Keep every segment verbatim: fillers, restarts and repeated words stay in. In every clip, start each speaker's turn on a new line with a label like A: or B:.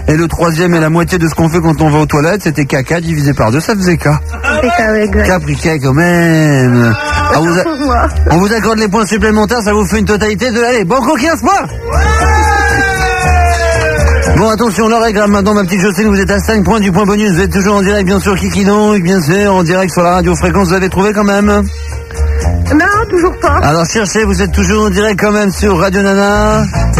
A: Et le troisième est la moitié de ce qu'on fait quand on va aux toilettes, c'était caca divisé par deux, ça faisait K. Caprica quand même. On vous, a... on vous accorde les points supplémentaires, ça vous fait une totalité de... Allez, banco quinze points. Bon, attention, l'heure est grave maintenant, ma petite Jocelyne, vous êtes à cinq points du point bonus, vous êtes toujours en direct, bien sûr, Kiki donc, bien sûr, en direct sur la radio fréquence, vous avez trouvé quand même?
B: Non, toujours pas.
A: Alors cherchez, vous êtes toujours en direct quand même sur Radio Nana.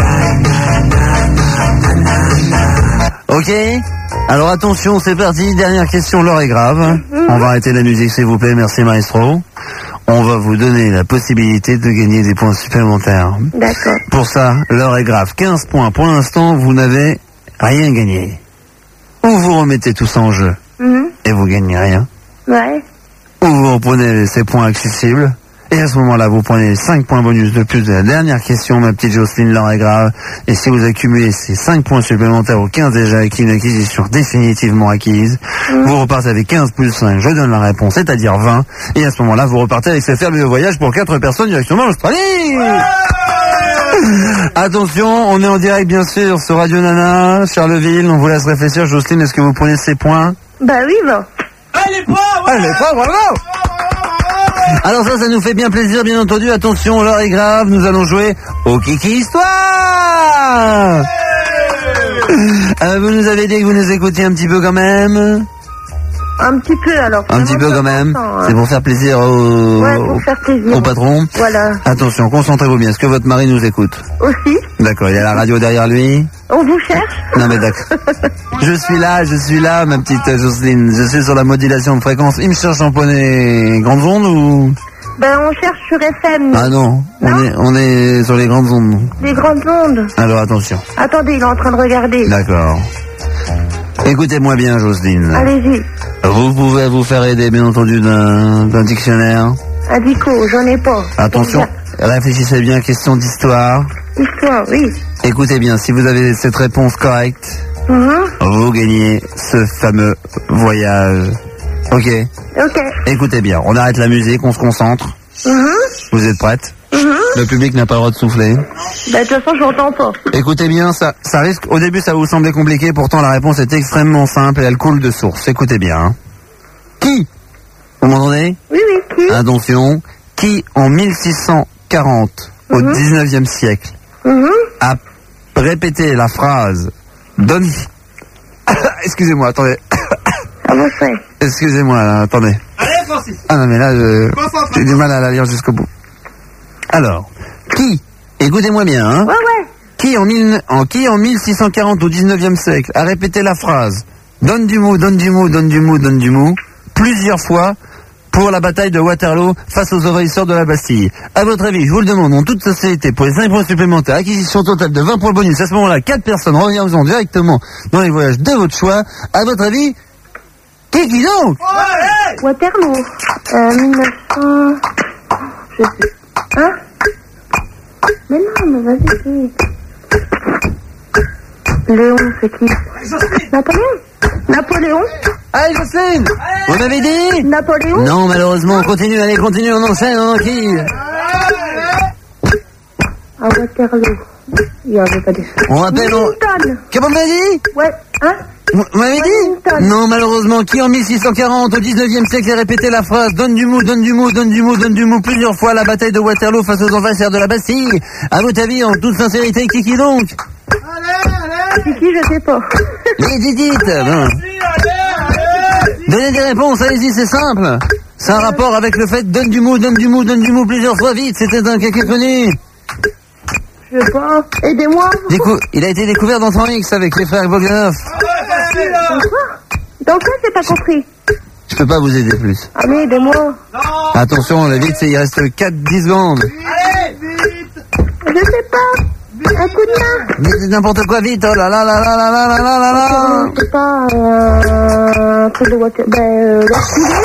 A: Ok. Alors attention, c'est parti, dernière question, l'heure est grave. Mm-hmm. On va arrêter la musique s'il vous plaît, merci maestro. On va vous donner la possibilité de gagner des points supplémentaires.
B: D'accord.
A: Pour ça, l'heure est grave, quinze points. Pour l'instant, vous n'avez rien gagné. Ou vous remettez tout ça en jeu mm-hmm. et vous gagnez rien.
B: Ouais.
A: Ou vous reprenez ces points accessibles. Et à ce moment-là, vous prenez cinq points bonus de plus de la dernière question, ma petite Jocelyne, l'heure est grave. Et si vous accumulez ces cinq points supplémentaires aux quinze déjà acquis, une acquisition définitivement acquise, mmh. vous repartez avec quinze plus cinq, je donne la réponse, c'est-à-dire vingt. Et à ce moment-là, vous repartez avec ce fabuleux voyage pour quatre personnes directement en Australie. Ouais. Attention, on est en direct bien sûr sur Radio Nana, Charleville, on vous laisse réfléchir. Jocelyne, est-ce que vous prenez ces points?
B: Bah oui, bah.
C: Allez, pas,
A: ouais. Allez, pas, bravo. Alors ça, ça nous fait bien plaisir, bien entendu. Attention, l'heure est grave, nous allons jouer au Kiki Histoire. euh, Vous nous avez dit que vous nous écoutiez un petit peu quand même.
B: Un petit peu alors.
A: Un petit peu quand même. Hein. C'est pour faire plaisir au,
B: ouais, pour faire plaisir.
A: au patron.
B: Voilà.
A: Attention, concentrez-vous bien. Est-ce que votre mari nous écoute?
B: Aussi.
A: D'accord, il y a la radio derrière lui.
B: On vous cherche?
A: Non mais d'accord. Je suis là, je suis là, ma petite Jocelyne. Je suis sur la modulation de fréquence. Il me cherche en poney grandes ondes ou?
B: Ben on cherche sur F M.
A: Ah non, non on, est, on est sur les grandes ondes.
B: Les grandes ondes.
A: Alors attention.
B: Attendez, il est en train de regarder.
A: D'accord. Écoutez-moi bien, Jocelyne.
B: Allez-y.
A: Vous pouvez vous faire aider, bien entendu, d'un, d'un dictionnaire.
B: Un dico, j'en ai pas.
A: Attention, réfléchissez bien, question d'histoire.
B: Histoire, oui.
A: Écoutez bien, si vous avez cette réponse correcte, mm-hmm. vous gagnez ce fameux voyage. Ok.
B: Ok.
A: Écoutez bien, on arrête la musique, on se concentre. Mm-hmm. Vous êtes prête? Mm-hmm. Le public n'a pas le droit de souffler.
B: Bah, de toute façon, je n'entends pas.
A: Écoutez bien, ça, ça risque, au début, ça va vous sembler compliqué, pourtant la réponse est extrêmement simple et elle coule de source. Écoutez bien. Hein. Qui? Vous m'entendez?
B: Oui, oui, qui?
A: Attention. Qui, en mille six cent quarante, mm-hmm. au dix-neuvième siècle, mm-hmm. a répété la phrase « Donne... » Excusez-moi, attendez.
B: Ah bon, c'est...
A: Excusez-moi, là, attendez.
C: Allez, Francis.
A: Ah non, mais là, je... j'ai du mal à la lire jusqu'au bout. Alors, qui, écoutez-moi bien, hein,
B: ouais, ouais.
A: Qui, en, mille, en, qui en mille six cent quarante au dix-neuvième siècle a répété la phrase « Donne du mou, donne du mou, donne du mou, donne du mou » plusieurs fois pour la bataille de Waterloo face aux envahisseurs de la Bastille. À votre avis, je vous le demande en toute sincérité, pour les cinq points supplémentaires, acquisition totale de vingt points bonus, à ce moment-là, quatre personnes reviendront directement dans les voyages de votre choix. À votre avis, qui qui donc?
B: Ouais. Waterloo. Euh, mille neuf cents... Je sais. Hein? Mais non, mais vas-y, vite. Léon, c'est qui? Napoléon? Napoléon?
A: Allez, Jocelyne! On avait dit?
B: Napoléon?
A: Non, malheureusement, on continue, allez, continue, on enchaîne, on enquille.
B: À Waterloo. Il n'y avait pas de...
A: On rappelle...
B: Wellington!
A: Qu'est-ce qu'on m'a dit?
B: Ouais, hein?
A: Vous m'avez dit? Non, malheureusement, qui en mille six cent quarante, au dix-neuvième siècle, a répété la phrase « Donne du mou, donne du mou, donne du mou, donne du mou » plusieurs fois à la bataille de Waterloo face aux envahisseurs de la Bastille. À votre avis, en toute sincérité, qui qui donc?
C: Allez, allez!
B: Qui qui, je sais pas.
A: Mais dites, dites bon. Donnez des réponses, allez-y, c'est simple. C'est un rapport avec le fait « Donne du mou, donne du mou, donne du mou » plusieurs fois, vite, c'était un quelqu'un connu.
B: Je sais pas. Aidez-moi.
A: Décou- il a été découvert dans son X avec les frères Bogdanov.
B: Dans quoi? Dans quoi, j'ai pas compris?
A: Je peux pas vous aider plus.
B: Allez, aidez-moi.
A: Attention, le vite, c'est, il reste quatre dix secondes.
C: Allez, vite!
B: Je sais pas. Un coup de main.
A: Dites n'importe quoi vite, oh là là là là là là là là là là.
B: Je sais pas, euh, un peu de water... Ben, euh, la coulée.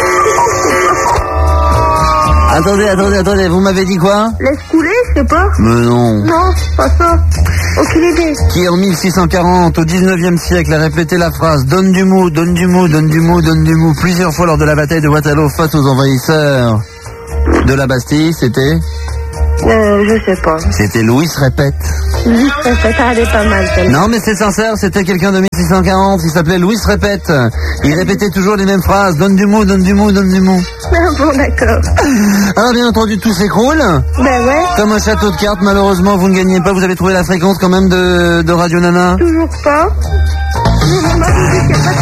A: Attendez, attendez, attendez, vous m'avez dit quoi?
B: Laisse couler, je sais pas.
A: Mais non.
B: Non, pas ça. Aucune idée.
A: Qui en mille six cent quarante, au dix-neuvième siècle, a répété la phrase « Donne du mou, donne du mou, donne du mou, donne du mou » plusieurs fois lors de la bataille de Waterloo face aux envahisseurs de la Bastille, c'était...
B: Euh, je sais pas.
A: C'était Louis Répète.
B: Louis Répète, elle est pas mal, celle-là.
A: Non mais c'est sincère, c'était quelqu'un de mille six cent quarante, il s'appelait Louis Répète. Il répétait toujours les mêmes phrases, donne du mou, donne du mou, donne du mou.
B: Ah bon, d'accord.
A: Alors bien entendu tout s'écroule.
B: Ben ouais.
A: Comme un château de cartes, malheureusement vous ne gagnez pas, vous avez trouvé la fréquence quand même de, de Radio Nana.
B: Toujours pas. Mais maman me dit qu'il n'y a pas de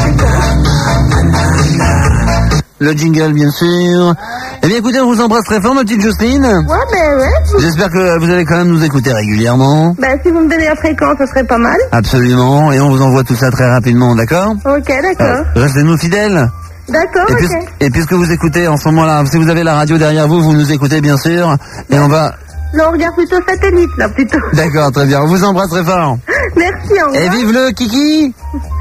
B: fréquence.
A: Le jingle bien sûr. Eh bien écoutez, on vous embrasse très fort ma petite Jocelyne.
B: Ouais, ben ouais.
A: J'espère que vous allez quand même nous écouter régulièrement.
B: Ben si vous me donnez la fréquence, ça serait pas mal.
A: Absolument, et on vous envoie tout ça très rapidement, d'accord?
B: Ok, d'accord.
A: Euh, Restez-nous fidèles.
B: D'accord,
A: Et,
B: ok.
A: puis, et puisque vous écoutez en ce moment-là, si vous avez la radio derrière vous, vous nous écoutez bien sûr. Et on va...
B: Là, on regarde plutôt satellite, là, plutôt.
A: D'accord, très bien. On vous embrasse très fort.
B: Merci, au revoir.
A: Et vive le Kiki.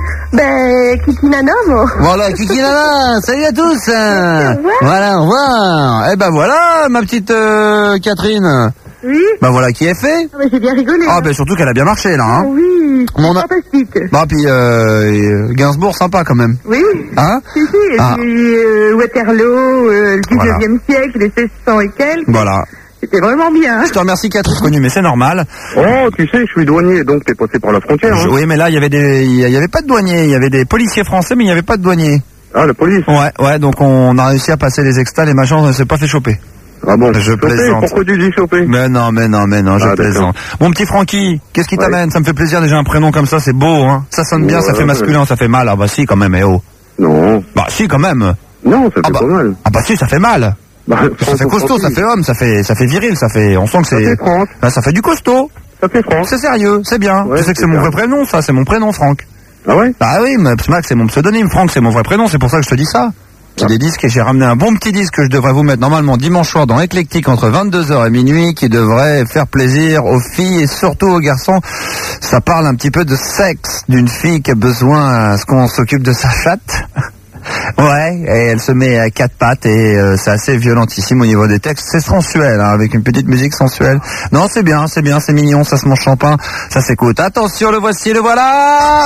B: Ben, Kiki Nana, moi.
A: Voilà, Kiki Nana. Salut à tous.
B: Au revoir.
A: Voilà, au revoir. Eh ben voilà, ma petite euh, Catherine.
B: Oui.
A: Ben voilà qui est fait.
B: Ah, ben, j'ai bien rigolé.
A: Ah
B: hein.
A: ben surtout qu'elle a bien marché là.
B: Ah
A: Hein.
B: oui, c'est
A: Mon a-
B: fantastique.
A: Bah puis euh, Gainsbourg sympa quand même.
B: Oui.
A: Hein?
B: Si, si, et
A: Ah.
B: puis euh, Waterloo, euh, le dix-neuvième siècle, les seize cents et quelques.
A: Voilà.
B: C'était vraiment bien.
A: Je te remercie Catherine, connu, mais c'est normal.
D: Oh, tu sais, je suis douanier, donc t'es passé par la frontière.
A: Je-
D: Hein.
A: oui, mais là il y avait des, il y avait pas de douaniers, il y avait des policiers français, mais il n'y avait pas de douaniers.
D: Ah, la police.
A: Ouais, ouais, donc on a réussi à passer les extas, les machins, on ne s'est pas fait choper.
D: Ah bon,
A: Je
D: chopé,
A: plaisante.
D: pourquoi tu dis choper?
A: Mais non, mais non, mais non, je
D: Ah, d'accord.
A: plaisante. Mon petit Francky, qu'est-ce qui
D: Ouais.
A: t'amène? Ça me fait plaisir déjà un prénom comme ça, c'est beau, hein. Ça sonne bien, ça
D: Ouais,
A: fait masculin, ça fait mal. Ah bah si, quand même, eh oh.
D: Non.
A: Bah si, quand même.
D: Non, ça fait
A: Ah bah,
D: pas mal.
A: ah bah si, ça fait mal.
D: Bah,
A: Ça fait costaud, ça fait homme, ça fait, ça fait viril, ça fait, on sent que
D: Ça
A: c'est,
D: fait Franck.
A: ah, ça fait du costaud.
D: Ça fait Franck.
A: C'est sérieux, c'est bien.
D: Ouais,
A: tu sais que
D: c'est
A: c'est mon
D: bien.
A: vrai prénom, ça, c'est mon prénom, Franck.
D: Ah ouais?
A: Ah oui, mais Max, c'est mon pseudonyme, Franck, c'est mon vrai prénom, c'est pour ça que je te dis ça. J'ai
D: Ah.
A: des disques et j'ai ramené un bon petit disque que je devrais vous mettre normalement dimanche soir dans Éclectique entre vingt-deux heures et minuit qui devrait faire plaisir aux filles et surtout aux garçons. Ça parle un petit peu de sexe, d'une fille qui a besoin à ce qu'on s'occupe de sa chatte. Ouais, et elle se met à quatre pattes et euh, c'est assez violentissime au niveau des textes. C'est sensuel, hein, avec une petite musique sensuelle. Non, c'est bien, c'est bien, c'est mignon, ça se mange champagne, ça s'écoute. Attention, le voici, le voilà.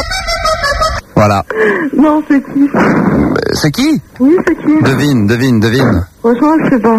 A: Voilà.
B: Non, c'est qui?
A: Euh, C'est qui?
B: Oui, c'est qui?
A: Devine, devine, devine.
B: Franchement, je sais pas.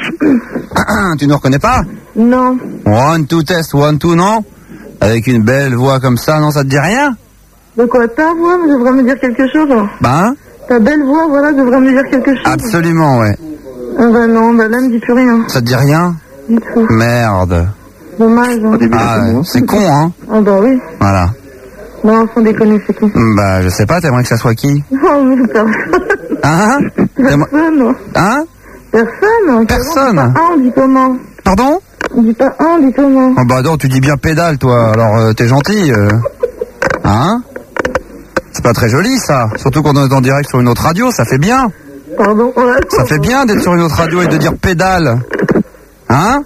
A: Tu ne reconnais pas?
B: Non.
A: One, two, test, one, two, non? Avec une belle voix comme ça, non, ça te dit rien?
B: De quoi ta voix devrait me dire quelque chose?
A: Ben,
B: Ta belle voix, voilà, devrait me dire quelque chose.
A: absolument, ouais.
B: Ah bah non, bah là, elle me dit plus rien.
A: Ça te dit rien?
B: Du tout.
A: Merde.
B: Dommage. Hein.
A: Ah, c'est con, hein?
B: Ah bah oui.
A: Voilà.
B: Non, sans déconner, c'est qui?
A: Bah, je sais pas, t'aimerais que ça soit qui?
B: Non, mais personne.
A: Hein? T'aimerais-
B: Personne.
A: Hein?
B: Personne.
A: Personne.
B: On dit pas un, on dit comment?
A: Pardon?
B: On dit pas un, on dit comment?
A: Oh bah non, tu dis bien pédale, toi, alors euh, t'es gentil. euh. Hein? C'est pas très joli, ça. Surtout qu'on est en direct sur une autre radio, ça fait bien.
B: Pardon. Ouais.
A: Ça fait bien d'être sur une autre radio et de dire pédale. Hein?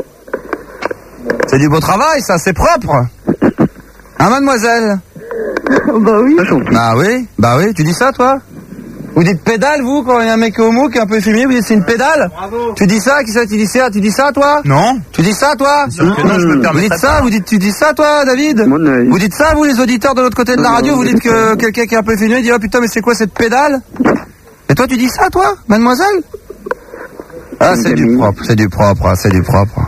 A: C'est du beau travail, ça, c'est propre. Hein, mademoiselle?
B: Bah oui.
A: Bah oui, bah oui, tu dis ça, toi? Vous dites pédale, vous, quand il y a un mec homo qui est un peu efféminé, vous dites c'est une pédale?
C: Bravo.
A: Tu dis ça, qui ça, tu dis ça, tu dis ça, toi?
E: Non.
A: Tu dis ça, toi?
E: Sûr que non, je me
A: Vous
E: permettrai
A: dites ça,
E: pas.
A: vous dites, tu dis ça, toi, David?
D: Mon œil.
A: Vous dites ça, vous, les auditeurs de l'autre côté de la radio, vous dites que quelqu'un qui est un peu efféminé dit, oh putain, mais c'est quoi cette pédale? Et toi, tu dis ça, toi, mademoiselle? Ah, c'est du propre, c'est du propre, c'est du propre.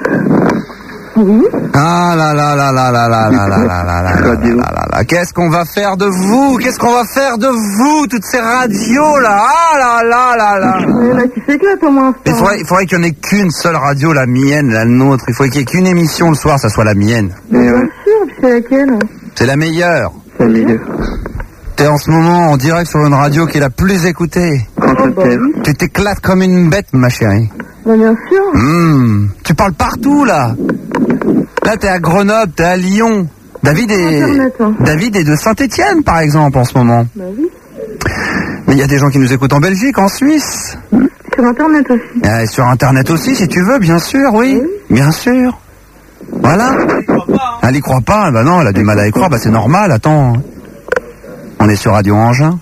B: Oui.
A: Ah là là là là là là là là là là là là là là là. Qu'est-ce qu'on va faire de vous? Qu'est-ce qu'on va faire de vous, toutes ces radios là? Ah là là là là.
B: Mais là, tu s'éclates au moins.
A: Il faudrait, il faudrait qu'il n'y en ait qu'une seule radio, la mienne, la nôtre. Il faudrait qu'il n'y ait qu'une émission le soir, ça soit la mienne.
B: Bien sûr, puis c'est laquelle?
A: C'est la meilleure.
D: C'est meilleur.
A: T'es en ce moment en direct sur une radio qui est la plus écoutée.
B: Oh, bah oui.
A: Tu t'éclates comme une bête, ma chérie.
B: Bah bien sûr.
A: Hum, tu parles partout là. Là, t'es à Grenoble, t'es à Lyon. David est,
B: Internet, hein.
A: David est de Saint-Étienne, par exemple, en ce moment.
B: Bah oui.
A: Mais il y a des gens qui nous écoutent en Belgique, en Suisse.
B: Sur Internet aussi.
A: Et sur Internet aussi, si tu veux, bien sûr, oui. Bien sûr. Voilà. Elle y croit pas. Bah non, elle a du mal à y croire. Bah c'est normal, attends. On est sur Radio Engin.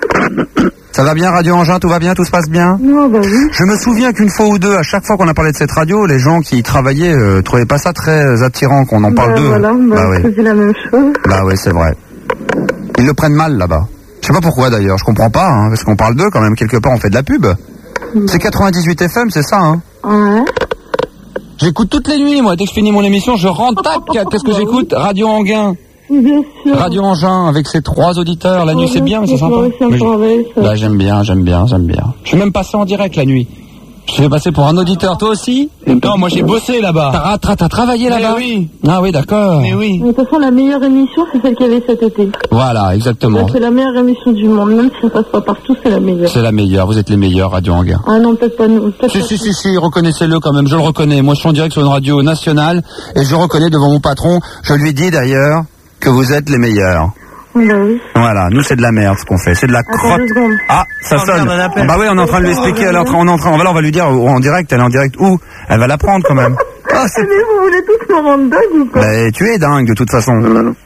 A: Ça va bien, Radio Engin? Tout va bien? Tout se passe bien?
B: Non, bah oui.
A: Je me souviens qu'une fois ou deux, à chaque fois qu'on a parlé de cette radio, les gens qui y travaillaient euh, trouvaient pas ça très attirant qu'on en parle
B: bah,
A: d'eux.
B: Voilà, bah,
A: bah oui,
B: c'est la même chose.
A: bah oui, c'est vrai. Ils le prennent mal là-bas. Je sais pas pourquoi d'ailleurs, je comprends pas, hein, parce qu'on parle d'eux quand même, quelque part on fait de la pub. C'est quatre-vingt-dix-huit F M, c'est ça, hein?
B: Ouais.
A: J'écoute toutes les nuits, moi. Dès que je finis mon émission, je rentre, tac. Qu'est-ce que j'écoute? Radio Anguin.
B: Bien sûr.
A: Radio Engin, avec ses trois auditeurs. La nuit, c'est bien, mais c'est sympa. Mais je- Bah, j'aime bien, j'aime bien, j'aime bien. Je suis même passé en direct la nuit. Je suis passé pour un auditeur, toi aussi?
E: Non, moi j'ai bossé là-bas.
A: T'as, ra- t'as travaillé là-bas?
E: Mais oui.
A: Ah oui, d'accord.
E: Mais oui.
B: De toute façon, la meilleure émission, c'est celle qu'il y avait cet été.
A: Voilà, exactement.
B: C'est la meilleure émission du monde, même si ça passe pas partout, c'est la meilleure.
A: C'est la meilleure, vous êtes les meilleurs, Radio Anguin.
B: Ah non, peut-être pas nous. Peut-être
A: Si,
B: pas
A: si, si, si, reconnaissez-le quand même, je le reconnais. Moi, je suis en direct sur une radio nationale, et je reconnais devant mon patron, je lui dis d'ailleurs que vous êtes les meilleurs.
B: Oui, bah oui.
A: Voilà, nous c'est de la merde ce qu'on fait, c'est de la
B: Attends
A: crotte.
B: deux secondes.
A: Ah, ça
E: Oh,
A: sonne.
E: merde, un appel.
A: Bah oui, on est en train de lui expliquer, elle est en train, on est en train, on va là, on va lui dire oh, en direct, elle est en direct où? Elle va l'apprendre quand même. Ah, c'est...
B: Mais vous voulez tous me rendre dingue ou quoi?
A: Bah, tu es dingue de toute façon.
D: Non, non.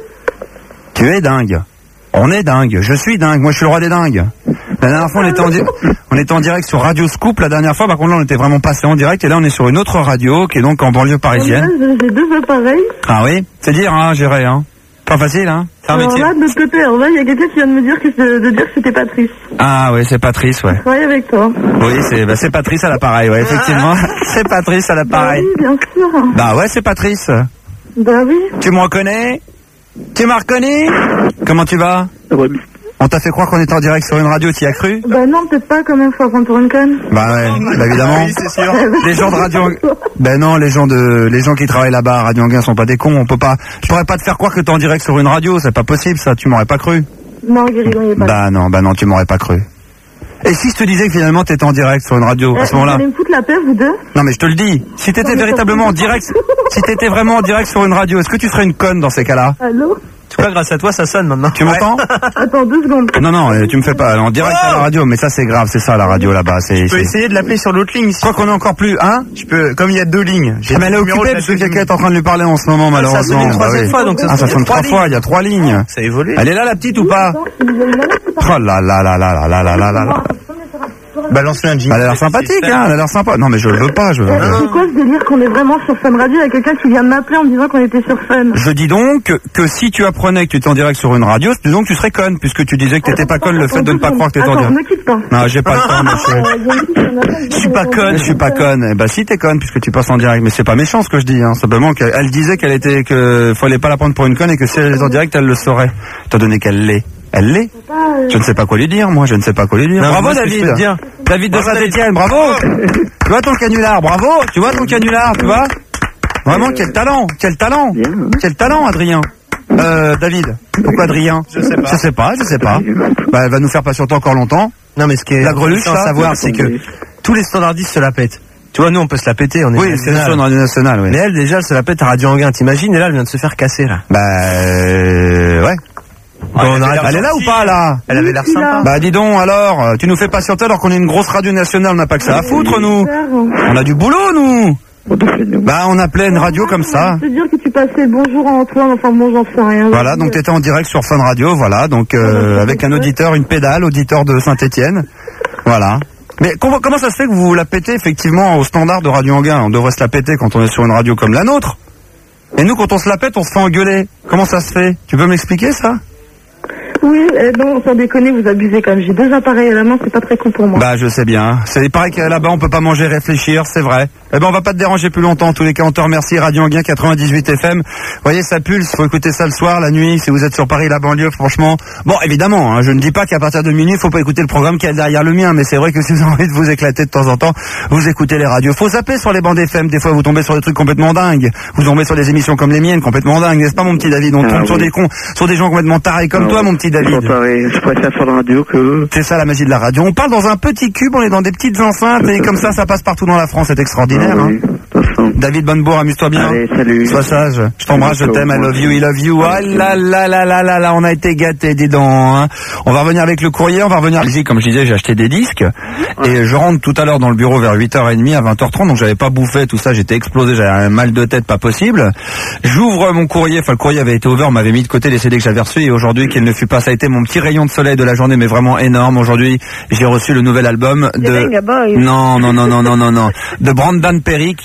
A: Tu es dingue. On est dingue. Je suis dingue. Moi, je suis le roi des dingues. La dernière fois, on était en, di- on était en direct sur Radio Scoop. La dernière fois, par contre, là, on était vraiment passé en direct. Et là, on est sur une autre radio qui est donc en banlieue parisienne.
B: J'ai deux appareils.
A: Ah oui? C'est dire, hein, gérer, hein. Pas facile, hein. C'est un
B: Alors
A: métier.
B: là, de l'autre côté, alors là, il y a quelqu'un qui vient de me dire que, de, de dire que c'était Patrice.
A: Ah oui, c'est Patrice, ouais.
B: Je travaille avec toi.
A: Oui, c'est, bah, c'est Patrice à l'appareil, ouais, effectivement. C'est Patrice à
B: Bah
A: l'appareil.
B: oui, bien sûr.
A: Bah ouais, c'est Patrice.
B: Bah oui.
A: Tu me reconnais? Tu m'as reconnu? Comment tu vas?
D: Ouais.
A: On t'a fait croire qu'on était en direct sur une radio, t'y as cru?
B: Bah non, peut-être pas quand même, faut apprendre pour une conne.
A: Bah ouais, bah évidemment.
E: Oui, c'est sûr.
A: Les gens de Radio Anguin, ben non, les gens de, les gens qui travaillent là-bas à Radio Anguin sont pas des cons. On peut pas, je pourrais pas te faire croire que t'es en direct sur une radio, c'est pas possible ça. Tu m'aurais pas cru.
B: Non, Guéridon, il est pas là.
A: Bah non, bah non, tu m'aurais pas cru. Et si je te disais que finalement t'étais en direct sur une radio à ce
B: Eh,
A: moment-là?
B: Vous allez me foutre la paix, vous deux?
A: Non mais je te le dis. Si t'étais
B: Non, mais
A: véritablement en
B: ça-
A: direct, si t'étais vraiment en direct sur une radio, est-ce que tu serais une conne dans ces cas-là?
B: Allô?
E: En tout cas, grâce à toi, ça sonne maintenant.
A: Tu m'entends?
B: Attends, deux secondes.
A: Non non, euh, tu me fais pas en direct à la radio, mais ça c'est grave, c'est ça la radio là-bas. C'est.
E: Je peux
A: c'est-
E: essayer de l'appeler sur l'autre ligne.
A: Je crois qu'on est encore plus, hein?
E: Je peux, comme il y a deux lignes. J'ai
A: Ah, mais elle est
E: le numéro
A: occupée
E: de la
A: parce que
E: deuxième
A: quelqu'un est en train de lui parler en ce moment,
E: Ah, ça a
A: malheureusement.
E: sonné une
A: Bah
E: troisième
A: oui.
E: fois, donc ça
A: Ah, ça
E: sonne
A: sonne
E: trois
A: trois fois, il y a trois lignes.
E: ligne. Ça a évolué.
A: Elle est là la petite ou pas? Oh là là là là là là là là là là.
E: Balance-le un jingle.
A: Elle a l'air sympathique, hein, elle a l'air sympa. Non mais je le veux pas, je veux.
B: C'est quoi ce délire qu'on est vraiment sur Fun Radio? Il y a quelqu'un qui vient de m'appeler en me disant qu'on était sur Fun.
A: Je dis donc que, que si tu apprenais que tu étais en direct sur une radio, dis donc tu serais conne, puisque tu disais que t'étais pas conne le fait de ne pas croire que t'étais en
B: Attends,
A: direct.
B: ne quitte pas.
A: Non, j'ai pas le temps, monsieur.
E: Je suis pas conne.
A: Je suis pas conne. Eh ben si t'es conne puisque tu passes en direct, mais c'est pas méchant ce que je dis, hein. Simplement qu'elle elle disait qu'elle était, que fallait pas la prendre pour une conne et que si elle est en direct, elle le saurait. Étant donné qu'elle l'est. Elle l'est. Je ne sais pas quoi lui dire, moi, je ne sais pas quoi lui dire.
E: Non,
A: bravo
E: moi, ce que je
A: David.
E: peux te dire-
A: David de
E: Bravo,
A: Saint-Etienne, bravo. Tu vois ton canular, bravo. Tu vois ton canular, tu vois. Vraiment, quel talent, quel talent. Quel talent, Adrien. Euh, David. Pourquoi Adrien?
E: Je sais pas.
A: Je sais pas, je sais pas. Bah, elle va nous faire patienter encore longtemps.
E: Non, mais ce qui est
A: La greluche,
E: intéressant à
A: là
E: savoir, c'est que tous les standardistes se la pètent. Tu vois, nous, on peut se la péter, on est
A: Oui, c'est
E: national.
A: sûr, dans Radio Nationale, oui.
E: Mais elle, déjà, elle se la pète à Radio Anguin, t'imagines? Et là, elle vient de se faire casser, là.
A: Bah, euh, ouais.
E: Bon, on arrête-
A: Elle est là ou pas, là?
E: Elle avait l'air
B: Oui,
E: sympa.
B: là.
A: Bah, dis donc, alors, euh, tu nous fais patienter alors qu'on est une grosse radio nationale, on n'a pas que ça à foutre, nous. On a du boulot, nous. Bah, on appelait une radio comme ça.
B: Je veux dire que tu passais bonjour à Antoine, enfin bon, j'en sais rien.
A: Voilà, donc t'étais en direct sur Fun Radio, voilà, donc euh, avec un auditeur, une pédale, auditeur de Saint-Étienne, voilà. Mais comment, comment ça se fait que vous la pétez effectivement au standard de Radio Anguin? On devrait se la péter quand on est sur une radio comme la nôtre. Et nous, quand on se la pète, on se fait engueuler. Comment ça se fait? Tu peux m'expliquer ça?
B: Oui, eh non, sans déconner, vous abusez quand même. J'ai deux appareils à la main, c'est pas très cool pour moi.
A: Bah, je sais bien. C'est pareil que là-bas, on peut pas manger, réfléchir, c'est vrai. Eh ben, on va pas te déranger plus longtemps. En tous les cas, on te remercie. Radio Anguin quatre-vingt-dix-huit F M. Vous voyez, ça pulse. Faut écouter ça le soir, la nuit. Si vous êtes sur Paris, la banlieue, franchement. Bon, évidemment, hein, je ne dis pas qu'à partir de minuit, faut pas écouter le programme qui est derrière le mien. Mais c'est vrai que si vous avez envie de vous éclater de temps en temps, vous écoutez les radios. Faut zapper sur les bandes F M. Des fois, vous tombez sur des trucs complètement dingues. Vous tombez sur des émissions comme les miennes, complètement dingues. N'est-ce pas, mon petit David? On
D: Ah,
A: tombe
D: oui.
A: sur des cons, sur des gens complètement tarés comme
D: Ah,
A: toi,
D: oui.
A: mon petit
D: Je
A: David.
D: préfère, je préfère faire la radio que...
A: C'est ça la magie de la radio. On parle dans un petit cube, on est dans des petites enceintes et comme ça, ça passe partout dans la France. C'est extraordinaire.
D: Ah,
A: Hein.
D: oui, de toute façon.
A: David Bonnebourg, amuse-toi bien.
D: Allez, salut.
A: Sois sage. Je t'embrasse, je t'aime, I love you, I love you. Ah là là là là là là, on a été gâtés, dis donc. Hein. On va revenir avec le courrier, on va revenir. Comme je disais, j'ai acheté des disques et je rentre tout à l'heure dans le bureau vers huit heures trente à vingt heures trente, donc j'avais pas bouffé tout ça, j'étais explosé, j'avais un mal de tête pas possible. J'ouvre mon courrier, enfin le courrier avait été ouvert, on m'avait mis de côté les C D que j'avais reçus et aujourd'hui qu'il ne fut pas, ça a été mon petit rayon de soleil de la journée, mais vraiment énorme. Aujourd'hui, j'ai reçu le nouvel album de... Non, non, non, non, non, non, non, de Brandon Perry qui est le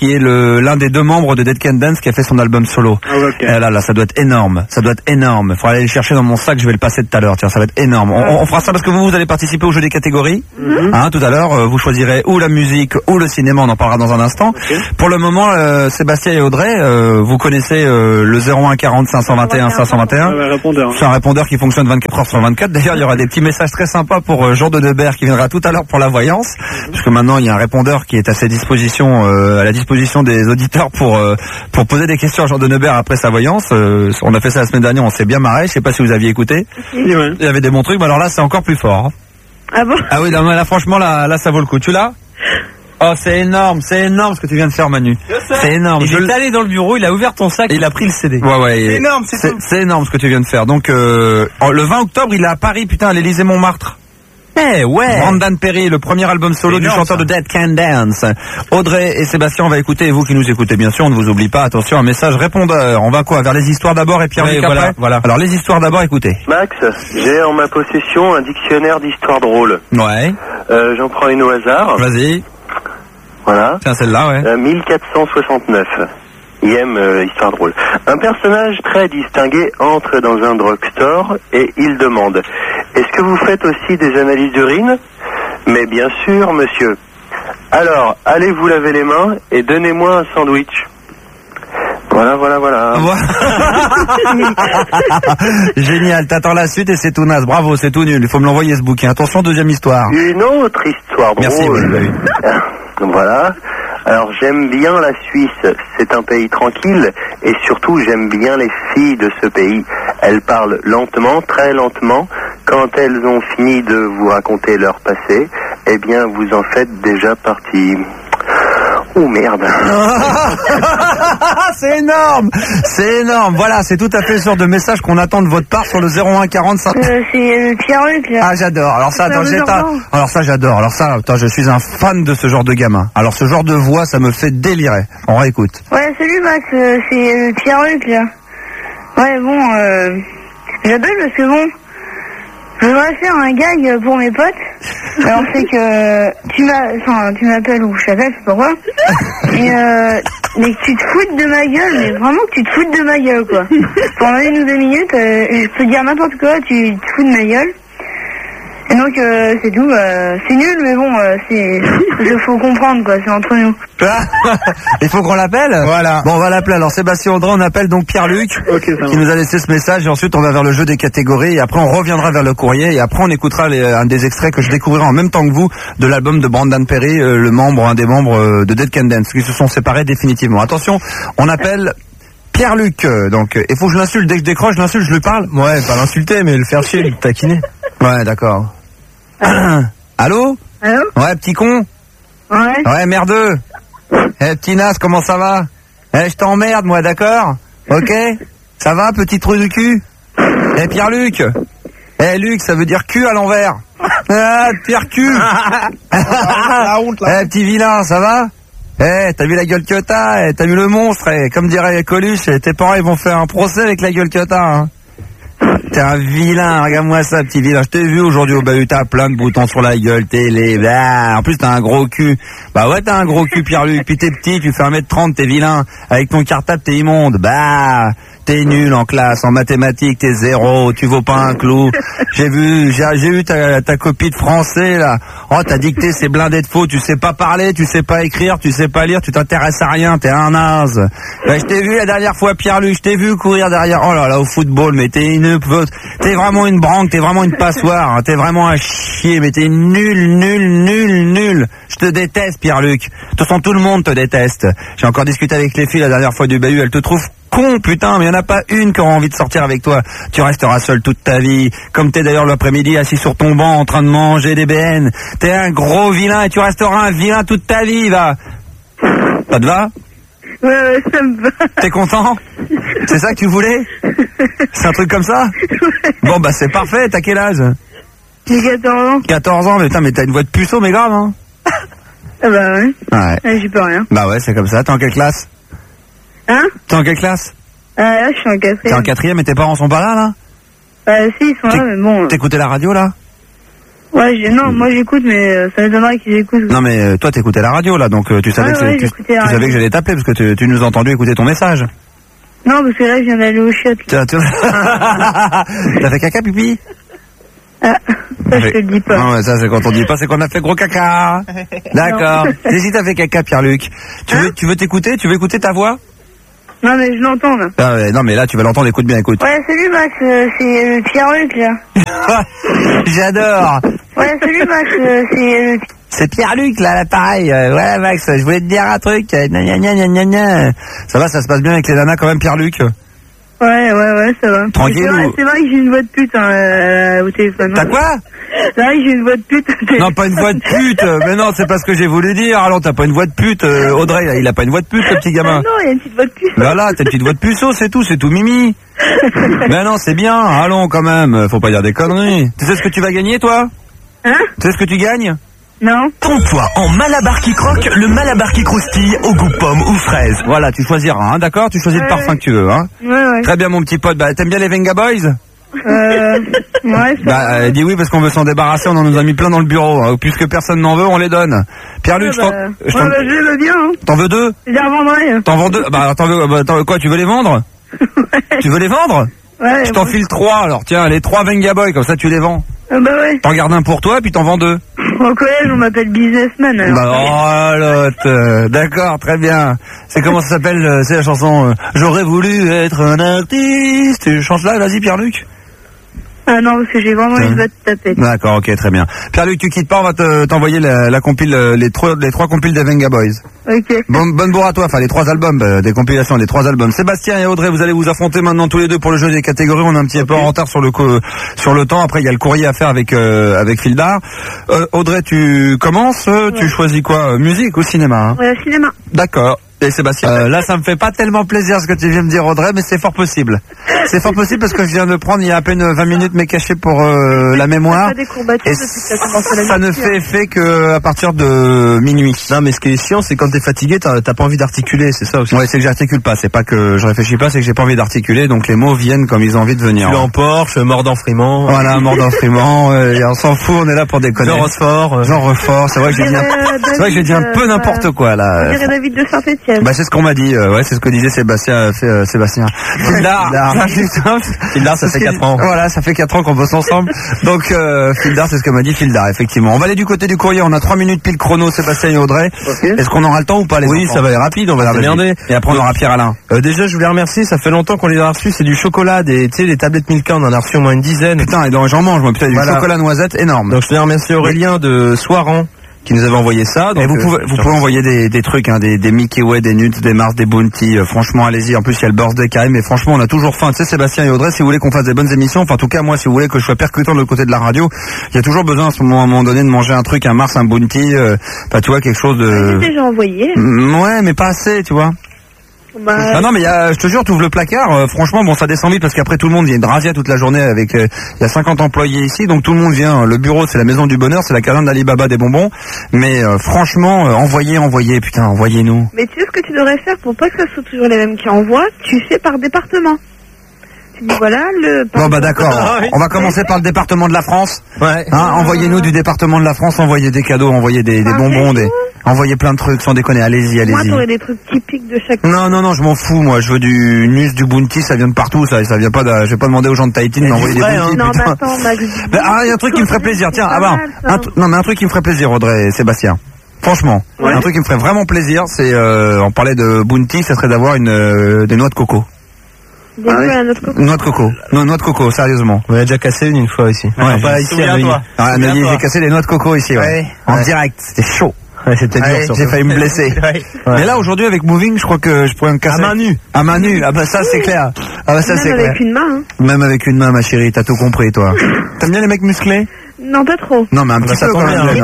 A: le l'un des deux membres de Dead Can Dance qui a fait son album solo.
D: Ah, ok.
A: Et là, là, ça doit être énorme. Ça doit être énorme. Faudra aller le chercher dans mon sac. Je vais le passer tout à l'heure. Tiens, ça va être énorme. On, on fera ça parce que vous, vous allez participer au jeu des catégories.
D: Mhm.
A: Hein, tout à l'heure, euh, vous choisirez ou la musique ou le cinéma. On en parlera dans un instant.
D: Ok.
A: Pour le moment, euh, Sébastien et Audrey, euh, vous connaissez euh, le zéro un quarante cinq cent vingt et un cinq cent vingt et un.
D: Ah, ouais, répondeur.
A: C'est un répondeur qui fonctionne vingt-quatre heures sur vingt-quatre. D'ailleurs, il y aura des petits messages très sympas pour euh, Jean de Debert qui viendra tout à l'heure pour la voyance, puisque maintenant il y a un répondeur qui est à ses dispositions, euh, à la disposition des auditeurs pour euh, pour poser des questions à Jean de Debert après sa voyance. Euh, on a fait ça la semaine dernière, on s'est bien marré. Je sais pas si vous aviez écouté.
D: Oui, ouais.
A: Il y avait des bons trucs, mais alors là c'est encore plus fort. Hein.
B: Ah bon?
A: Ah oui, là, là franchement là, là ça vaut le coup. Tu l'as? Oh, c'est énorme, c'est énorme ce que tu viens de faire, Manu. C'est énorme.
E: Il
A: Je
E: est
A: l-
E: allé dans le bureau, il a ouvert ton sac et il a pris le C D.
A: Ouais, ouais.
E: C'est
A: et-
E: énorme, c'est
A: c'est,
E: tout.
A: c'est énorme ce que tu viens de faire. Donc, euh, oh, le vingt octobre, il est à Paris, putain, à l'Élysée Montmartre.
E: Eh ouais.
A: Brandon Perry, le premier album solo
E: C'est
A: du
E: énorme,
A: chanteur
E: ça.
A: de Dead Can Dance. Audrey et Sébastien, on va écouter, et vous qui nous écoutez, bien sûr, on ne vous oublie pas, attention, un message répondeur. On va quoi? Vers les histoires d'abord et Pierre-Luc
E: Oui,
A: après
E: voilà, voilà.
A: Alors, les histoires d'abord, écoutez.
F: Max, j'ai en ma possession un dictionnaire d'histoire drôle.
A: Ouais,
F: Euh, J'en prends une au hasard.
A: vas-y.
F: Voilà.
A: Tiens, celle-là, ouais.
F: Euh, mille quatre cent soixante-neuf. I M euh, histoire drôle. Un personnage très distingué entre dans un drugstore et il demande: est-ce que vous faites aussi des analyses d'urine? Mais bien sûr, monsieur. Alors, allez vous laver les mains et donnez-moi un sandwich. Voilà, voilà, voilà.
A: Génial, t'attends la suite et c'est tout naze. Bravo, c'est tout nul. Il faut me l'envoyer ce bouquin. Attention, deuxième histoire.
F: Une autre histoire drôle.
A: Merci, oui,
F: Voilà. Alors j'aime bien la Suisse, c'est un pays tranquille et surtout j'aime bien les filles de ce pays. Elles parlent lentement, très lentement. Quand elles ont fini de vous raconter leur passé, eh bien vous en faites déjà partie. Oh merde.
A: C'est énorme, c'est énorme. Voilà, c'est tout à fait le genre de message qu'on attend de votre part sur le zéro un quarante-cinq.
B: Euh, c'est euh, Pierre-Luc, là.
A: Ah, j'adore. Alors ça,
B: C'est
A: attends,
B: un
A: j'ai
B: genre
A: ta-
B: d'enfant.
A: alors ça, j'adore. Alors ça, attends, je suis un fan de ce genre de gamin. Alors ce genre de voix, ça me fait délirer. On réécoute.
B: Ouais, salut Max, euh, c'est euh, Pierre-Luc, là. Ouais, bon, euh, j'appelle parce que bon, je voudrais faire un gag pour mes potes. Alors c'est que tu m'as, enfin, tu m'appelles ou je t'appelle, je sais pas quoi. Et euh, mais que tu te foutes de ma gueule, mais vraiment que tu te foutes de ma gueule, quoi. Pendant une ou deux minutes, euh, je peux dire n'importe quoi, tu te fous de ma gueule. Et donc euh, c'est tout, euh, c'est nul, mais bon, euh, c'est, il faut comprendre, quoi, c'est entre nous.
A: Il faut qu'on l'appelle.
E: Voilà.
A: Bon, on va l'appeler. Alors Sébastien Audrey, on appelle donc Pierre-Luc,
D: Ok, ça
A: qui
D: va.
A: nous a laissé ce message. Et ensuite, on va vers le jeu des catégories. Et après, on reviendra vers le courrier. Et après, on écoutera les, un des extraits que je découvrirai en même temps que vous de l'album de Brandon Perry, euh, le membre, un des membres euh, de Dead Can Dance, qui se sont séparés définitivement. Attention, on appelle Pierre-Luc. euh, Donc, il faut que je l'insulte. Dès que je décroche, je l'insulte, je lui parle.
E: Ouais, pas l'insulter, mais le faire chier, le taquiner.
A: Ouais, d'accord. Allô?
B: Allô?
A: Ouais, petit con.
B: Ouais.
A: Ouais, merdeux. Eh, petit Nas, comment ça va? Eh, je t'emmerde, moi, d'accord? Ok? Ça va, petit trou du cul? Eh, Pierre-Luc. Eh, Luc, ça veut dire cul à l'envers. Ah, Pierre cul.
E: La honte, là.
A: Eh, petit vilain, ça va? Eh, t'as vu la gueule que t'as? Eh, t'as vu le monstre? Eh, comme dirait Coluche, eh, tes parents, ils vont faire un procès avec la gueule que t'as, hein. T'es un vilain, regarde-moi ça, petit vilain. Je t'ai vu aujourd'hui au bahut, t'as plein de boutons sur la gueule, t'es les... Bah, en plus, t'as un gros cul. Bah ouais, t'as un gros cul, Pierre-Luc. Puis t'es petit, tu fais un mètre trente, t'es vilain. Avec ton cartable, t'es immonde. Bah, t'es nul en classe, en mathématiques, t'es zéro, tu vaux pas un clou. J'ai vu, j'ai, j'ai vu ta, ta copie de français, là. Oh, ta dictée, c'est blindé de faux. Tu sais pas parler, tu sais pas écrire, tu sais pas lire, tu t'intéresses à rien, t'es un naze. Bah, je t'ai vu la dernière fois, Pierre-Luc, je t'ai vu courir derrière. Oh là là, au football, mais t'es une... T'es vraiment une branque, t'es vraiment une passoire, hein, t'es vraiment un chier, mais t'es nul, nul, nul, nul. Je te déteste, Pierre-Luc. De toute façon, tout le monde te déteste. J'ai encore discuté avec les filles la dernière fois du bahut, elles te trouvent con, putain, mais il n'y en a pas une qui aura envie de sortir avec toi. Tu resteras seul toute ta vie, comme t'es d'ailleurs l'après-midi assis sur ton banc en train de manger des B N. T'es un gros vilain et tu resteras un vilain toute ta vie, va. Ça te va?
B: Ouais, ouais, ça me va.
A: T'es content? C'est ça que tu voulais? C'est un truc comme ça? Bon bah c'est parfait, t'as quel âge?
B: J'ai quatorze ans.
A: quatorze ans, mais putain, mais t'as une voix de puceau, mais grave, hein?
B: Ah bah ouais.
A: Ouais.
B: Ah, j'y peux rien.
A: Bah ouais, c'est comme ça. T'es en quelle classe?
B: Hein?
A: T'es en quelle classe?
B: Ah là, je suis en
A: T'es en
B: quatrième.
A: quatrième et tes parents sont pas là, là?
B: Euh, si, ils sont là, mais bon. euh,
A: T'écoutais la radio, là?
B: Ouais, j'ai- non, moi j'écoute, mais euh, ça m'étonnerait qu'ils écoutent.
A: Non mais euh, toi t'écoutais la radio là, donc euh, tu savais
B: Ouais,
A: que, c'est-
B: ouais,
A: tu,
B: j'écoutais la
A: tu savais
B: radio.
A: que j'allais t'appeler parce que tu, tu nous as entendu écouter ton message.
B: Non, parce que là, je viens d'aller au chiottes.
A: Tiens, tu... T'as fait caca pipi?
B: Ah, ça, je te le dis pas.
A: Non, mais ça c'est quand on dit pas, c'est qu'on a fait gros caca. D'accord. Et si t'as fait caca, Pierre-Luc, tu veux, tu veux t'écouter, tu veux écouter ta voix?
B: Non, mais je l'entends, là.
A: Ah ouais, non mais là tu vas l'entendre, écoute bien, écoute.
B: Ouais, salut Max, euh, c'est le Pierre-Luc, là.
A: J'adore.
B: Ouais, salut Max, euh, c'est le...
A: C'est Pierre-Luc là, l'appareil. Euh, voilà Max, je voulais te dire un truc. Euh, gna, gna, gna, gna, gna, gna. Ça va, ça se passe bien avec les nanas quand même, Pierre-Luc?
B: Ouais, ouais, ouais, ça va.
A: Tranquille
B: C'est vrai,
A: ou-
B: c'est vrai que j'ai une voix de pute hein, euh, au téléphone.
A: T'as quoi?
B: C'est vrai que j'ai une voix de pute au téléphone.
A: Non, pas une voix de pute. Mais non, c'est pas ce que j'ai voulu dire. Alors t'as pas une voix de pute. euh, Audrey, là, il a pas une voix de pute, le petit
B: Ah
A: gamin.
B: non, il y a une petite voix de pute.
A: Voilà, t'as une petite voix de puceau, c'est tout, c'est tout mimi. Mais non, c'est bien. Allons quand même, faut pas dire des conneries. Tu sais ce que tu vas gagner, toi?
B: Hein?
A: Tu sais ce que tu gagnes?
B: Non.
G: Trompe-toi en Malabar qui croque, le Malabar qui croustille au goût pomme ou fraise.
A: Voilà, tu choisiras, hein, d'accord? Tu choisis le
B: Ouais,
A: parfum
B: ouais.
A: que tu veux, hein.
B: Ouais, ouais.
A: Très bien, mon petit pote. Bah, t'aimes bien les Venga Boys?
B: Euh... Ouais, ça
A: Bah,
B: va.
A: euh, dis oui parce qu'on veut s'en débarrasser, on en nous a mis plein dans le bureau. Hein. Puisque personne n'en veut, on les donne. Pierre-Luc, je
B: Ouais,
A: t'en-
B: bah,
A: je
B: ouais,
A: t'en-
B: bah, je les veux bien, hein.
A: t'en veux deux?
B: Je les revendrai.
A: T'en vends deux? Bah, t'en veux, bah, t'en- quoi, tu veux les vendre? Tu veux les vendre?
B: Ouais.
A: Je t'en
B: ouais.
A: file trois, alors tiens, les trois Venga Boys, comme ça tu les vends.
B: Ah bah ouais.
A: T'en gardes un pour toi, puis t'en vends deux.
B: Au collège, on m'appelle businessman. Alors.
A: Bah, oh, l'autre, euh, d'accord, très bien. C'est comment ça s'appelle, euh, c'est la chanson euh, J'aurais voulu être un artiste. Tu chantes là, vas-y Pierre-Luc.
B: Ah non, parce que j'ai vraiment
A: Tiens.
B: une voix de tapette.
A: D'accord, ok, très bien. Pierre-Luc, tu quittes pas, on va te- t'envoyer la, la compile, euh, les trois, les trois compiles des Venga Boys.
B: Ok.
A: Bonne, bonne bourre à toi, enfin les trois albums, euh, des compilations, les trois albums. Sébastien et Audrey, vous allez vous affronter maintenant tous les deux pour le jeu des catégories. On est un petit peu en retard sur le co- sur le temps. Après, il y a le courrier à faire avec euh, avec Fildar. Euh, Audrey, tu commences. euh, Tu choisis quoi, euh, musique ou cinéma, hein?
B: Ouais, cinéma.
A: D'accord. Et Sébastien, euh, là, ça me fait pas tellement plaisir ce que tu viens de dire, Audrey, mais c'est fort possible. C'est fort possible parce que je viens de prendre il y a à peine vingt minutes, mais caché pour euh, la mémoire.
B: T'as des courbatures
A: Et
B: depuis que t'as commencé la
A: ça ne
B: musique,
A: fait effet que à partir de minuit.
E: Non, mais ce qui est chiant, c'est quand t'es fatigué, t'as t'as pas envie d'articuler, c'est ça aussi.
A: Ouais, c'est que j'articule pas. C'est pas que je réfléchis pas, c'est que j'ai pas envie d'articuler. Donc les mots viennent comme ils ont envie de venir.
E: Tu es en Porsche, mort d'enfriement.
A: Voilà, mort d'instrument. euh, et on s'en fout, on est là pour déconner.
E: Jean Rochefort. euh,
A: Jean Rochefort. C'est vrai que j'ai dit, un... c'est vrai que j'ai dit un peu n'importe quoi
B: On
A: là.
B: dirait David de Saint-Etienne.
A: Bah c'est ce qu'on m'a dit. euh, ouais, c'est ce que disait Sébastien. euh, fait, euh, Sébastien. Fildar.
E: Fildar, ça fait quatre ans.
A: Voilà, ça fait quatre ans qu'on bosse ensemble. Donc euh, Fildar, c'est ce que m'a dit Fildar, effectivement. On va aller du côté du courrier. On a trois minutes pile chrono, Sébastien et Audrey. Est-ce qu'on aura le temps ou pas les
E: Oui,
A: enfants
E: ça va aller rapide, on va
A: Ah,
E: se
A: vas-y.
E: démerder.
A: Et après on aura Pierre Alain.
E: Euh, déjà, je voulais remercier, ça fait longtemps qu'on les a reçus, c'est du chocolat, des, tu sais, les tablettes Milka, on en a reçu au moins une dizaine.
A: Putain, et donc j'en mange, moi, putain, du
E: Voilà.
A: chocolat noisette énorme.
E: Donc je voulais remercier Aurélien de Soiran qui nous avait envoyé ça. Donc,
A: et vous
E: euh,
A: pouvez, vous
E: je-
A: pouvez envoyer des, des trucs, hein, des, des Mickey Way, des Nuts, des Mars, des Bounty. Euh, franchement, allez-y. En plus, il y a le birthday qui arrive. Mais franchement, on a toujours faim. Tu sais, Sébastien et Audrey, si vous voulez qu'on fasse des bonnes émissions, enfin, en tout cas, moi, si vous voulez que je sois percutant de l'autre côté de la radio, il y a toujours besoin à ce moment, à un moment donné de manger un truc, un Mars, un Bounty. Euh, bah, tu vois, quelque chose de.
B: J'ai déjà envoyé.
A: Mm, Ouais, mais pas assez, tu vois.
B: Bah,
A: Ah non, mais il y a, je te jure, tu ouvres le placard. euh, franchement, bon, ça descend vite parce qu'après tout le monde vient de razzia toute la journée avec. euh, Il y a cinquante employés ici, donc tout le monde vient. Le bureau, c'est la maison du bonheur, c'est la caserne d'Alibaba des bonbons. Mais euh, franchement, euh, envoyez, envoyez, putain, envoyez-nous.
B: mais tu sais ce que tu devrais faire pour pas que ça soit toujours les mêmes qui envoient? Tu fais par département. Tu dis voilà le.
A: Bon bah d'accord. On va commencer par le département de la France.
E: Ouais.
A: Hein, envoyez-nous du département de la France, envoyez des cadeaux, envoyez des, des
B: Par
A: bonbons, des,
B: région
A: envoyez plein de trucs, sans déconner. Allez-y,
B: Moi,
A: allez-y.
B: t'aurais des trucs typiques de chaque.
A: Non, non, non, je m'en fous, moi. Je veux du Nus, du Bounty, ça vient de partout, ça. Ça vient pas de, je vais pas demander aux gens de Tahiti de m'envoyer des
E: vrai,
A: Bounty,
B: Non, mais
A: putain.
B: attends, Max.
A: Mais, ah, il y a un truc qui me ferait plaisir. Tiens,
B: C'est
A: ah
B: pas
A: bah,
B: mal, ça.
A: un tr- non, mais un truc qui me ferait plaisir, Audrey et Sébastien. Franchement,
B: Ouais.
A: un truc qui me ferait vraiment plaisir, c'est, euh, on parlait de Bounty, ça serait d'avoir une, euh, des noix de coco.
B: Des goûts à notre coco.
A: Noix de coco. Non, noix de coco, sérieusement.
E: On a déjà cassé une une fois ici.
A: Ouais.
E: Enfin, pas ici à Neuilly.
A: Ah, mais
E: Souviens-toi.
A: j'ai cassé les noix de coco ici, ouais.
E: Ouais.
A: En
E: Ouais.
A: direct, c'était chaud.
E: Ouais, c'était dur,
A: Ouais,
E: surtout.
A: j'ai failli me blesser.
E: Ouais.
A: Mais là, aujourd'hui, avec Moving, je crois que je pourrais me casser.
E: À main nue.
A: À main nue. Ah bah ça, c'est clair. Ah bah ça, c'est
B: Même
A: clair.
B: avec une main, hein.
A: Même avec une main, ma chérie, t'as tout compris, toi. T'aimes bien les mecs musclés?
B: Non, pas trop.
A: Non, mais un
E: bah,
A: petit
E: ça
A: peu
E: tombe
A: quand même.
E: bien.
A: Non,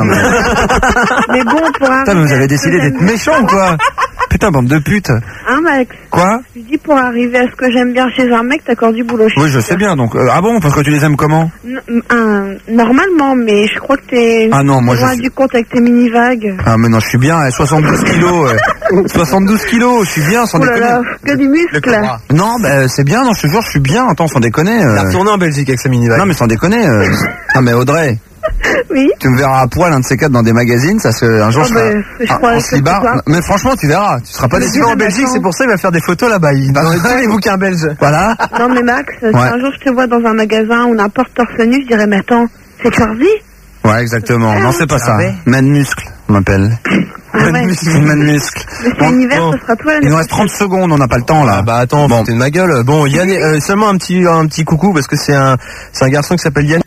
A: mais-
B: Mais bon, pour un.
A: Putain, mais vous avez décidé d'être méchants ou quoi? Putain, bande de putes.
B: Hein, Max?
A: Quoi?
B: Je dis pour arriver à ce que j'aime bien chez un mec, t'accordes du boulot.
A: Oui, je sais bien, donc. euh, ah bon, parce que tu les aimes comment?
B: N- un- normalement, mais je crois que t'es
A: Ah non, moi, je
B: loin
A: suis-
B: du compte avec tes mini-vagues.
A: Ah, mais non, je suis bien, eh, soixante-douze kilos. eh. soixante-douze kilos, je suis bien, sans
B: Oh là
A: déconner.
B: là, que du muscle. là.
A: Non, bah, c'est bien, non, je te jure, je suis bien, attends, sans déconner. euh.
E: Il a retourné en Belgique avec sa mini
A: Non, mais sans déconner. euh. Non, mais Audrey.
B: Oui.
A: Tu me verras à poil un de ces quatre dans des magazines, ça se, un jour
B: Oh,
A: je
B: bah,
A: serai
B: je
A: ah,
B: crois
A: en
B: que
A: slibard.
B: c'est ça.
A: Mais franchement, tu verras, tu seras pas
B: Mais
A: déçu.
E: Il va en
B: mais
E: Belgique,
B: attends.
E: c'est pour ça qu'il va faire des photos là-bas. Il dans tous les bouquins belges.
A: Voilà.
B: Non mais Max, si
A: Ouais.
B: un jour je te vois dans un magasin ou n'importe torse nu, je dirais mais attends, c'est Charlie?
A: Ouais, exactement. Non, c'est pas ça.
E: ouais.
A: Man muscle, on m'appelle.
B: Ah ouais.
A: Man muscle.
B: Mais c'est
A: Bon,
B: l'univers,
E: bon.
B: ce sera toi
A: Il
B: l'année
A: nous reste trente secondes, on n'a pas le temps là.
E: Ah bah attends,
A: Bon.
E: foutez de ma gueule. Bon, Yann, est- euh, seulement un petit, un petit coucou parce que c'est un, c'est un garçon qui s'appelle Yann.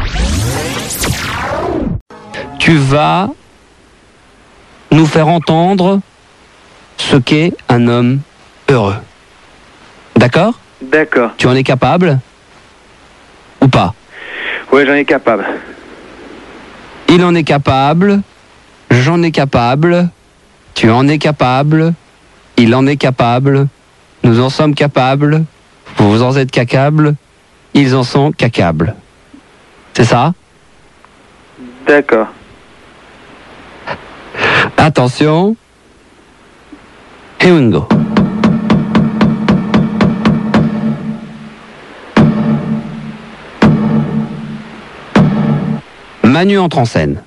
H: Tu vas nous faire entendre ce qu'est un homme heureux. D'accord?
F: D'accord.
H: Tu en es capable? Ou pas?
F: Ouais, j'en ai capable.
H: Il en est capable, j'en ai capable, tu en es capable, il en est capable, nous en sommes capables, vous en êtes capables, ils en sont capables. C'est ça?
F: D'accord.
H: Attention. Here we go. Manu entre en scène.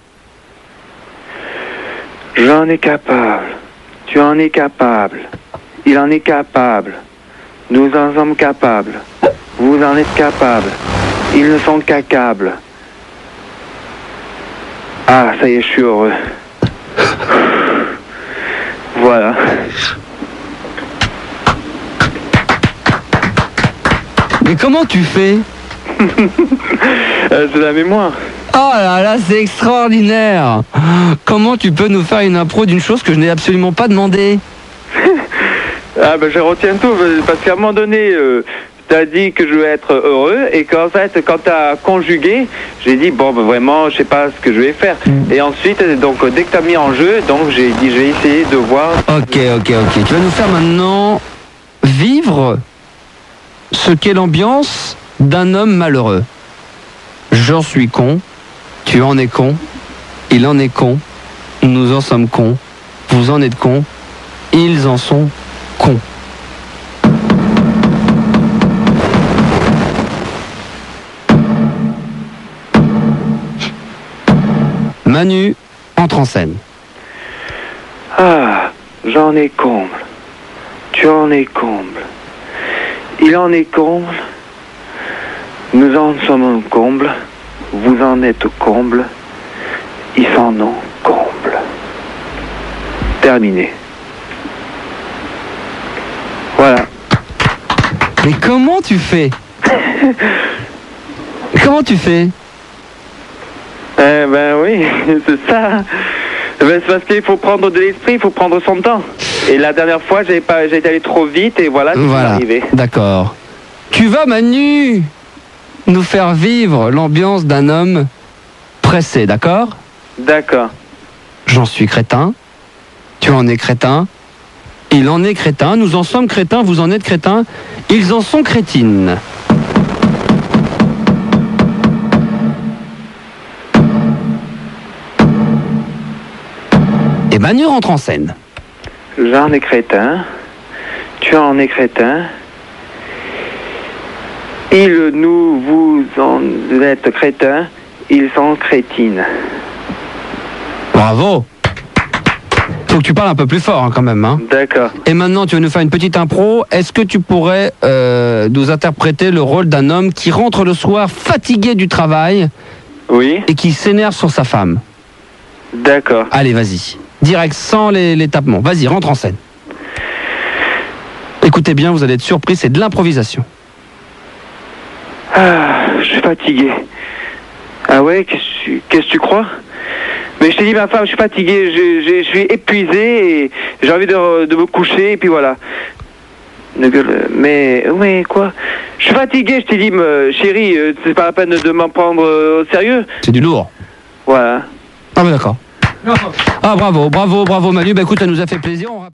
F: J'en ai capable. Tu en es capable. Il en est capable. Nous en sommes capables. Vous en êtes capables. Ils ne sont qu'accables. Ah, ça y est, je suis heureux. Voilà.
H: Mais comment tu fais?
F: Euh, c'est la mémoire.
H: Oh là là, c'est extraordinaire. Comment tu peux nous faire une impro d'une chose que je n'ai absolument pas demandé?
F: Ah ben je retiens tout, parce qu'à un moment donné, euh, t'as dit que je vais être heureux, et qu'en fait, quand t'as conjugué, j'ai dit, bon, ben vraiment, je sais pas ce que je vais faire. Et ensuite, donc, dès que t'as mis en jeu, donc j'ai dit, je vais essayer de voir...
H: Ok, ok, ok. Tu vas nous faire maintenant vivre ce qu'est l'ambiance d'un homme malheureux. J'en suis con, tu en es con, il en est con, nous en sommes cons, vous en êtes cons, ils en sont cons. Manu entre en scène.
F: Ah, j'en ai comble. Tu en es comble. Il en est comble. Nous en sommes comble. Vous en êtes comble. Ils s'en ont comble. Terminé. Voilà.
H: Mais comment tu fais? Comment tu fais?
F: Eh ben oui, c'est ça. Ben, c'est parce qu'il faut prendre de l'esprit, il faut prendre son temps. Et la dernière fois, j'ai pas, j'ai été allé trop vite et voilà, c'est
H: Voilà,
F: arrivé.
H: d'accord. Tu vas, Manu, nous faire vivre l'ambiance d'un homme pressé, d'accord?
F: D'accord.
H: J'en suis crétin, tu en es crétin, il en est crétin, nous en sommes crétins, vous en êtes crétins, ils en sont crétines. Et Manu rentre en scène.
F: J'en ai crétin. Tu en es crétin. Ils, nous, vous en êtes crétins. Ils sont crétines.
H: Bravo. Faut que tu parles un peu plus fort hein, quand même. Hein.
F: D'accord.
H: Et maintenant, tu vas nous faire une petite impro. Est-ce que tu pourrais euh, nous interpréter le rôle d'un homme qui rentre le soir fatigué du travail
F: Oui.
H: et qui s'énerve sur sa femme?
F: D'accord.
H: Allez, vas-y. Direct, sans les, les tapements. Vas-y, rentre en scène. Écoutez bien, vous allez être surpris, c'est de l'improvisation.
F: Ah, je suis fatigué. Ah ouais, qu'est-ce que tu- qu'est-ce que tu crois? Mais je t'ai dit, ma femme, je suis fatigué, je, je- je suis épuisé et j'ai envie de, de me coucher et puis voilà. Ne gueule- Mais, oui, quoi? Je suis fatigué, je t'ai dit, me- chérie, euh, c'est pas la peine de m'en prendre euh, au sérieux.
H: C'est du lourd.
F: Voilà.
H: Ah, mais d'accord. Ah, bravo, bravo, bravo Manu. Bah écoute, ça nous a fait plaisir. On...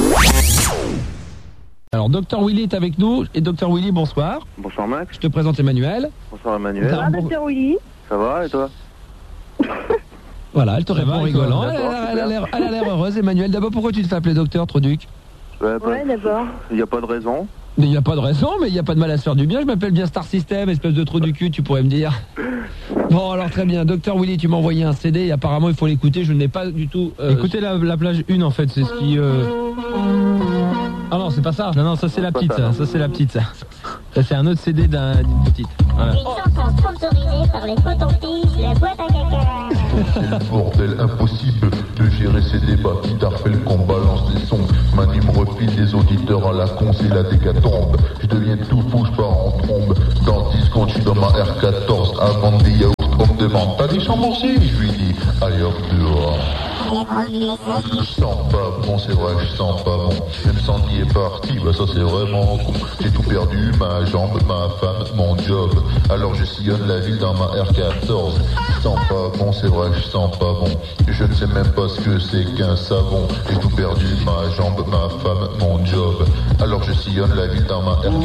H: Alors, docteur Willy est avec nous. Et docteur Willy, bonsoir.
F: Bonsoir Max.
H: Je te présente Emmanuel.
F: Bonsoir Emmanuel.
H: Ça va, bon-
B: Docteur Willy.
F: Ça va et toi?
H: Voilà, elle te répond en rigolant. Elle,
F: D'accord,
H: a- elle a l'air- elle a l'air heureuse, Emmanuel. D'abord, pourquoi tu te fais appeler docteur, Troduc?
F: Ouais,
B: Ouais, d'abord.
F: il n'y a pas de raison.
I: Mais il n'y a pas de raison, mais il n'y a pas de mal à se faire du bien. Je m'appelle bien Star System, espèce de trou du cul, tu pourrais me dire. Bon, alors très bien. Docteur Willy, tu m'as envoyé un C D et apparemment il faut l'écouter. Je ne l'ai pas du tout. Euh...
E: Écoutez la, la plage une en fait, c'est ce qui. Euh...
I: Ah non, c'est pas ça.
E: Non, non, ça c'est la petite, ça, ça c'est la petite. Ça, ça c'est un autre C D d'un, d'une petite. Voilà.
J: Ils sont sponsorisés par les cotons-tiges, les boîtes à caca.
K: C'est le bordel impossible de gérer ces débats qui t'appellent qu'on balance des sons. Manu me refile des auditeurs à la con, c'est la décatombe. Je deviens tout fou, je pars en trombe. Dans dix secondes, je suis dans ma R quatorze. Avant des yaourts, on me demande, t'as des chambres aussi? Je lui dis, allez hop dehors. Je sens pas bon, c'est vrai, je sens pas bon. Même Sandy est parti, bah ça c'est vraiment con. J'ai tout perdu, ma jambe, ma femme, mon job. Alors je sillonne la ville dans ma R quatorze. Je sens pas bon, c'est vrai, je sens pas bon. Je ne sais même pas ce que c'est qu'un savon. J'ai tout perdu, ma jambe, ma femme, mon job. Alors je sillonne la ville dans ma R quatorze.